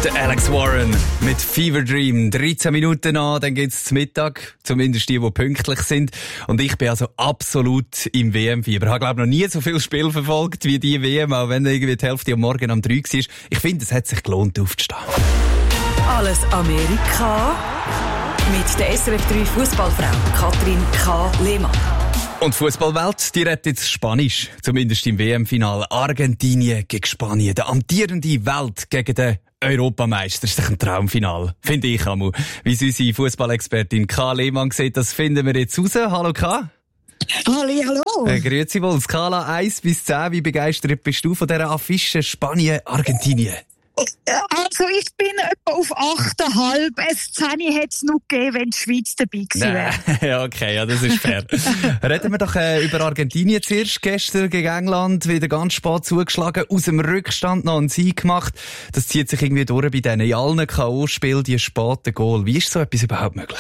Der Alex Warren mit Fever Dream. 13 Minuten an, dann geht's zum Mittag. Zumindest die pünktlich sind. Und ich bin also absolut im WM-Fieber. Ich habe, glaube ich, noch nie so viel Spiel verfolgt wie die WM, auch wenn irgendwie die Hälfte am Morgen um 3 war. Ich finde, es hat sich gelohnt, aufzustehen. Alles Amerika mit der SRF 3 Fußballfrau Katrin K. Lehmann. Und die Fußballwelt, die redet jetzt Spanisch. Zumindest im WM-Finale. Argentinien gegen Spanien. Der amtierende Welt gegen den Europameister. Das ist doch ein Traumfinale. Finde ich einmal. Wie unsere Fußballexpertin K. Lehmann sieht, das finden wir jetzt raus. Hallo K. Hallo. Grüezi wohl. Skala 1 bis 10. Wie begeistert bist du von dieser Affische Spanien-Argentinien? Also ich bin etwa auf 8,5. Ein 10 hätte es noch gegeben, wenn die Schweiz dabei gewesen wäre. Ja, okay, ja, das ist fair. Reden wir doch über Argentinien zuerst. Gestern gegen England wieder ganz spät zugeschlagen, aus dem Rückstand noch einen Sieg gemacht. Das zieht sich irgendwie durch bei denen. In allen K.O.-Spielen die späten Goal. Wie ist so etwas überhaupt möglich?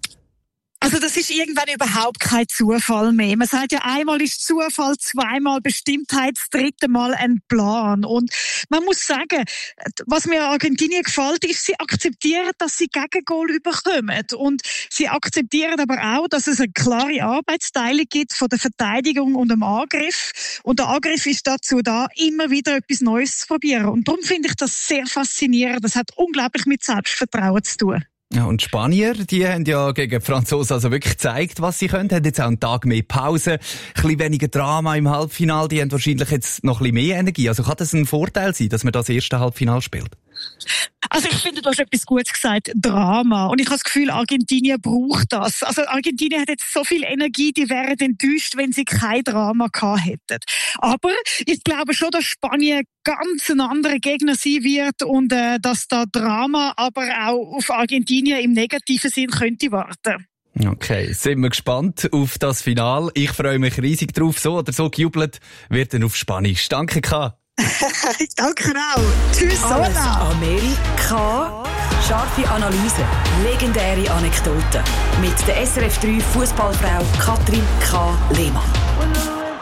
Also das ist irgendwann überhaupt kein Zufall mehr. Man sagt ja, einmal ist Zufall, zweimal Bestimmtheit, das dritte Mal ein Plan. Und man muss sagen, was mir an Argentinien gefällt, ist, sie akzeptieren, dass sie Gegengol überkommen. Und sie akzeptieren aber auch, dass es eine klare Arbeitsteilung gibt von der Verteidigung und dem Angriff. Und der Angriff ist dazu da, immer wieder etwas Neues zu probieren. Und darum finde ich das sehr faszinierend. Das hat unglaublich mit Selbstvertrauen zu tun. Ja, und die Spanier, die haben ja gegen die Franzosen also wirklich gezeigt, was sie können. Haben jetzt auch einen Tag mehr Pause, ein bisschen weniger Drama im Halbfinale. Die haben wahrscheinlich jetzt noch ein bisschen mehr Energie. Also kann das ein Vorteil sein, dass man das erste Halbfinale spielt? Also ich finde, du hast etwas Gutes gesagt, Drama. Und ich habe das Gefühl, Argentinien braucht das. Also Argentinien hat jetzt so viel Energie, die wären enttäuscht, wenn sie kein Drama gehabt hätten. Aber ich glaube schon, dass Spanien ganz ein anderer Gegner sein wird und dass da Drama aber auch auf Argentinien im negativen Sinn könnte warten. Okay, sind wir gespannt auf das Finale. Ich freue mich riesig drauf. So oder so gejubelt wird dann auf Spanisch. Danke, K. Danke auch. Tschüss, Alles Anna. Amerika. Scharfe Analyse, legendäre Anekdoten. Mit der SRF 3 Fußballfrau Katrin K. Lehmann.